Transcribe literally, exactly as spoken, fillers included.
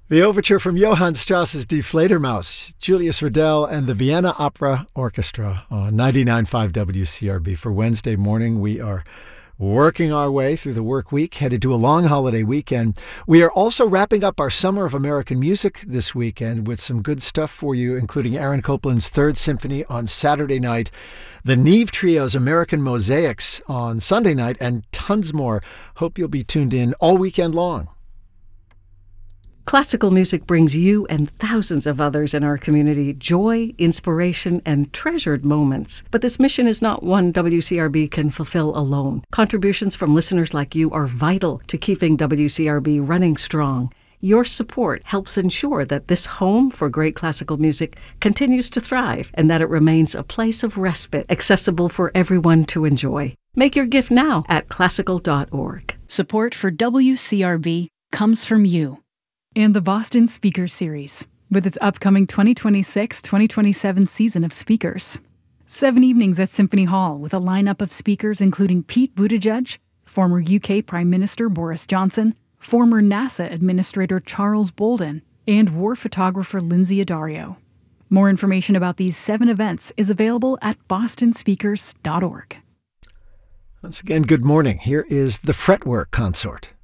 The overture from Johann Strauss's Die Fledermaus, Julius Riddell and the Vienna Opera Orchestra on ninety-nine point five W C R B. For Wednesday morning, we are working our way through the work week, headed to a long holiday weekend. We are also wrapping up our Summer of American Music this weekend with some good stuff for you, including Aaron Copland's Third Symphony on Saturday night, the Neve Trio's American Mosaics on Sunday night, and tons more. Hope you'll be tuned in all weekend long. Classical music brings you and thousands of others in our community joy, inspiration, and treasured moments. But this mission is not one W C R B can fulfill alone. Contributions from listeners like you are vital to keeping W C R B running strong. Your support helps ensure that this home for great classical music continues to thrive and that it remains a place of respite, accessible for everyone to enjoy. Make your gift now at classical dot org. Support for W C R B comes from you. And the Boston Speaker Series, with its upcoming twenty twenty-six twenty twenty-seven season of speakers. Seven evenings at Symphony Hall with a lineup of speakers including Pete Buttigieg, former U K Prime Minister Boris Johnson, former NASA Administrator Charles Bolden, and war photographer Lindsay Addario. More information about these seven events is available at boston speakers dot org. Once again, good morning. Here is the Fretwork Consort.